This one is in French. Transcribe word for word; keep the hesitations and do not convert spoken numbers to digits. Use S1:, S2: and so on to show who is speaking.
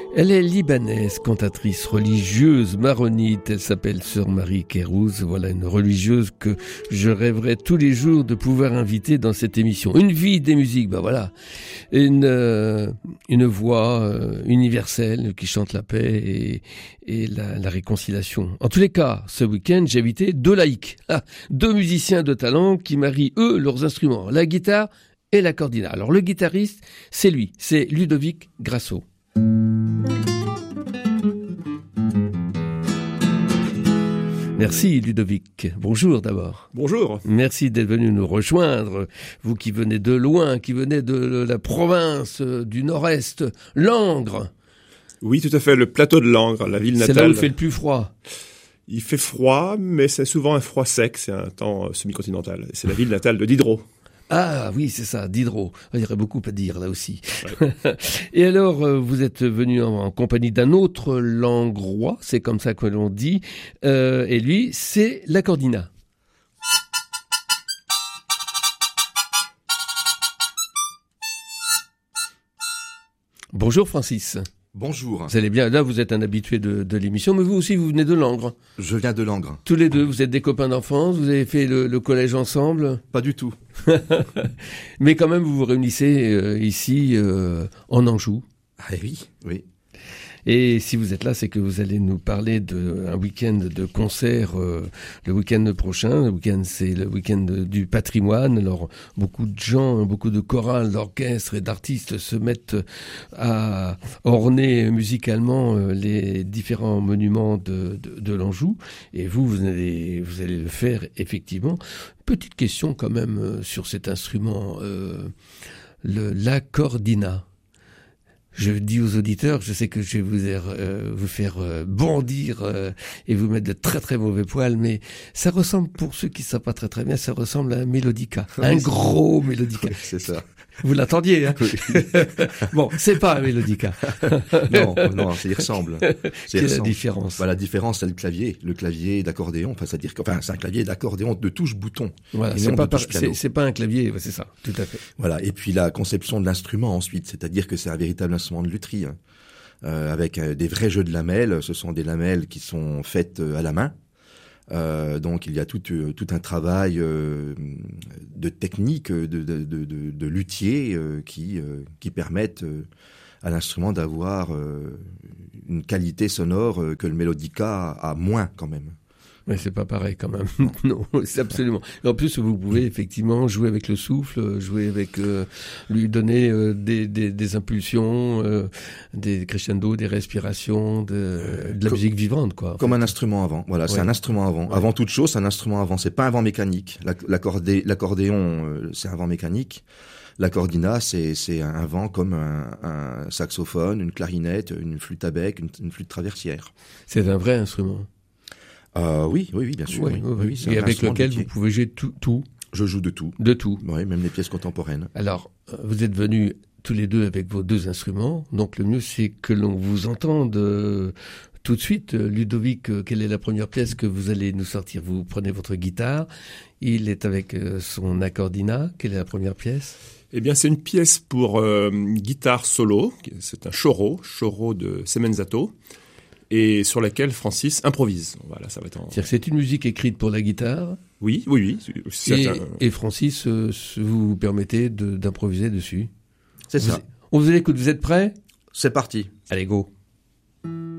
S1: Elle est libanaise, cantatrice religieuse maronite. Elle s'appelle Sœur Marie Kérouz. Voilà une religieuse que je rêverais tous les jours de pouvoir inviter dans cette émission. Une vie des musiques, ben voilà. Une, euh, une voix euh, universelle qui chante la paix et, et la, la réconciliation. En tous les cas, ce week-end, j'ai invité deux laïcs. Ah, deux musiciens de talent qui marient, eux, leurs instruments. La guitare et l'accordina. Alors, le guitariste, c'est lui. C'est Ludovic Grasso. Merci Ludovic. Bonjour d'abord.
S2: Bonjour.
S1: Merci d'être venu nous rejoindre. Vous qui venez de loin, qui venez de la province du Nord-Est, Langres.
S2: Oui, tout à fait, le plateau de Langres, la ville natale.
S1: C'est là où il fait le plus froid.
S2: Il fait froid, mais c'est souvent un froid sec, c'est un temps semi-continental. C'est la ville natale de Diderot.
S1: Ah oui, c'est ça, Diderot. Il y aurait beaucoup à dire là aussi. Ouais. Et alors, euh, vous êtes venu en, en compagnie d'un autre langrois, c'est comme ça que l'on dit, euh, et lui, c'est l'accordina. Bonjour Francis.
S3: Bonjour.
S1: Vous allez bien. Là, vous êtes un habitué de, de l'émission, mais vous aussi, vous venez de Langres.
S3: Je viens de Langres.
S1: Tous les deux, vous êtes des copains d'enfance, vous avez fait le, le collège ensemble.
S3: Pas du tout.
S1: Mais quand même, vous vous réunissez euh, ici, euh, en Anjou.
S3: Ah oui, oui.
S1: Et si vous êtes là, c'est que vous allez nous parler d'un week-end de concert euh, le week-end prochain. Le week-end, c'est le week-end du patrimoine. Alors, beaucoup de gens, beaucoup de chorales, d'orchestres et d'artistes se mettent à orner musicalement euh, les différents monuments de, de, de l'Anjou. Et vous, vous allez, vous allez le faire effectivement. Petite question quand même euh, sur cet instrument, euh, le, l'accordina. Je dis aux auditeurs, je sais que je vais vous, euh, vous faire euh, bondir euh, et vous mettre de très très mauvais poils, mais ça ressemble, pour ceux qui ne savent pas très très bien, ça ressemble à un mélodica, oui, un gros mélodica.
S3: Oui, c'est ça.
S1: Vous l'attendiez, hein?
S3: Oui.
S1: Bon, c'est pas un mélodica.
S3: Non, non, ça y ressemble.
S1: Quelle est la différence?
S3: Bah, la différence, c'est le clavier, le clavier d'accordéon. Enfin, c'est-à-dire que, enfin, c'est un clavier d'accordéon de touche-bouton.
S1: Voilà, c'est pas, par... c'est, c'est pas un clavier, c'est ça, tout à fait.
S3: Voilà. Et puis la conception de l'instrument ensuite, c'est-à-dire que c'est un véritable instrument de lutherie, hein. euh, avec euh, des vrais jeux de lamelles. Ce sont des lamelles qui sont faites euh, à la main. Euh, donc il y a tout, euh, tout un travail euh, de technique, de, de, de, de, de luthier euh, qui, euh, qui permettent euh, à l'instrument d'avoir euh, une qualité sonore euh, que le mélodica a moins quand même.
S1: Mais c'est pas pareil quand même. Non, c'est absolument. Et en plus, vous pouvez effectivement jouer avec le souffle, jouer avec, euh, lui donner euh, des, des, des impulsions, euh, des crescendo, des respirations, de, de la
S3: comme,
S1: musique vivante, quoi.
S3: Comme fait. Un instrument avant. Voilà, ouais. C'est un instrument avant. Ouais. Avant toute chose, c'est un instrument avant. C'est pas un vent mécanique. L'accordé, l'accordéon, euh, c'est un vent mécanique. L'accordina, c'est, c'est un vent comme un, un saxophone, une clarinette, une flûte à bec, une, une flûte traversière.
S1: C'est un vrai instrument.
S3: Euh, oui, oui, oui, bien sûr.
S1: Oui, oui, oui, oui. Et avec lequel vous pouvez jouer tout, tout.
S3: Je joue de tout.
S1: De tout.
S3: Oui, même les pièces contemporaines.
S1: Alors, vous êtes venus tous les deux avec vos deux instruments. Donc, le mieux, c'est que l'on vous entende euh, tout de suite. Ludovic, euh, quelle est la première pièce que vous allez nous sortir? Vous prenez votre guitare. Il est avec euh, son accordina. Quelle est la première pièce?
S2: Eh bien, c'est une pièce pour euh, guitare solo. C'est un choro, choro de Semenzato, et sur laquelle Francis improvise. Voilà, ça va être en...
S1: C'est-à-dire que c'est une musique écrite pour la guitare.
S2: Oui, oui, oui.
S1: Et, un... et Francis, euh, vous vous permettez de, d'improviser dessus.
S3: C'est
S1: vous,
S3: ça.
S1: On vous écoute, vous êtes prêts?
S3: C'est parti.
S1: Allez, go.